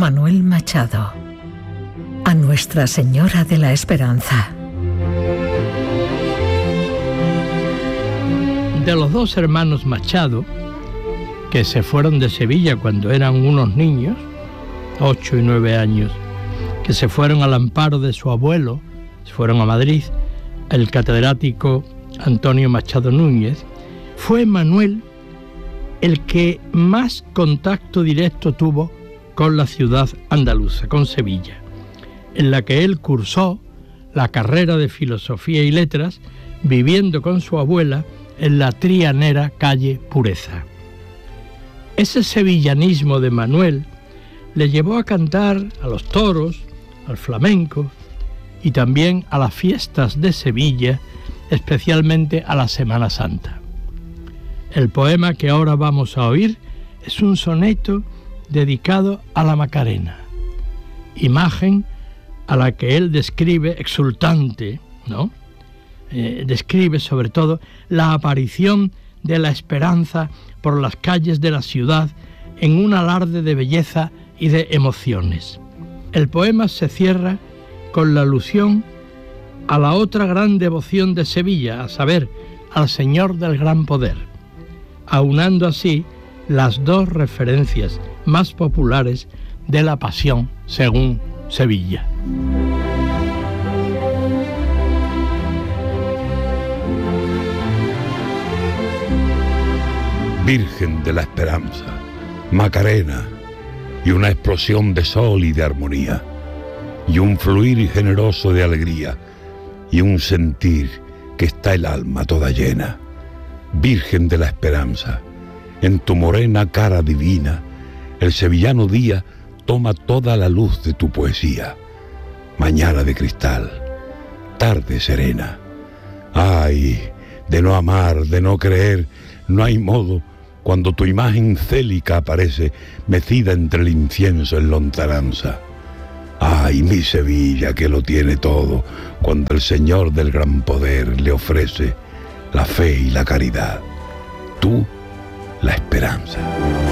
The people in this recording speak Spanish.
Manuel Machado. A Nuestra Señora de la Esperanza. De los dos hermanos Machado, que se fueron de Sevilla cuando eran unos niños, 8 y 9 años, que se fueron al amparo de su abuelo, se fueron a Madrid, el catedrático Antonio Machado Núñez, fue Manuel el que más contacto directo tuvo con la ciudad andaluza, con Sevilla, en la que él cursó la carrera de Filosofía y Letras, viviendo con su abuela en la trianera calle Pureza. Ese sevillanismo de Manuel le llevó a cantar a los toros, al flamenco y también a las fiestas de Sevilla, especialmente a la Semana Santa. El poema que ahora vamos a oír es un soneto dedicado a la Macarena, imagen a la que él describe exultante, ¿no? Describe sobre todo la aparición de la esperanza por las calles de la ciudad en un alarde de belleza y de emociones. El poema se cierra con la alusión a la otra gran devoción de Sevilla, a saber, al Señor del Gran Poder, aunando así las dos referencias más populares de la Pasión según Sevilla. Virgen de la Esperanza, Macarena, y una explosión de sol y de armonía, y un fluir generoso de alegría, y un sentir que está el alma toda llena. Virgen de la Esperanza, en tu morena cara divina, el sevillano día toma toda la luz de tu poesía. Mañana de cristal, tarde serena. Ay, de no amar, de no creer, no hay modo, cuando tu imagen célica aparece, mecida entre el incienso en lontananza. Ay, mi Sevilla, que lo tiene todo, cuando el Señor del Gran Poder le ofrece la fe y la caridad. Tú, la esperanza.